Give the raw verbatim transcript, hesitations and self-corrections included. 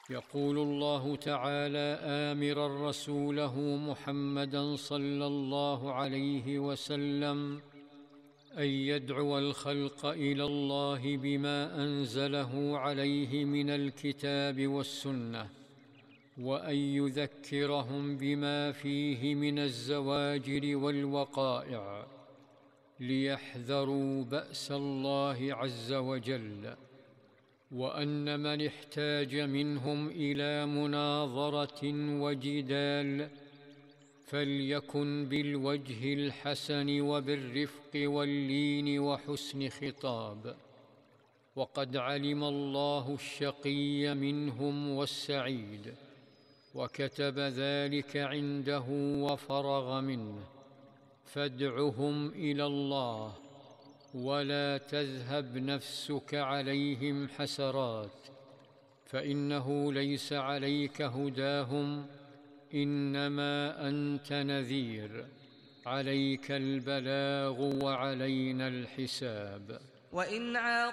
يقول الله تعالى آمرا رسوله محمدا صلى الله عليه وسلم أن يدعو الخلق إلى الله بما أنزله عليه من الكتاب والسنة، وأن يذكرهم بما فيه من الزواجر والوقائع ليحذروا بأس الله عز وجل، وأن من احتاج منهم إلى مناظرة وجدال فليكن بالوجه الحسن وبالرفق واللين وحسن خطاب. وقد علم الله الشقي منهم والسعيد، وكتب ذلك عنده وفرغ منه، فادعهم إلى الله ولا تذهب نفسك عليهم حسرات، فإنه ليس عليك هداهم، إنما أنت نذير، عليك البلاغ وعلينا الحساب. وإن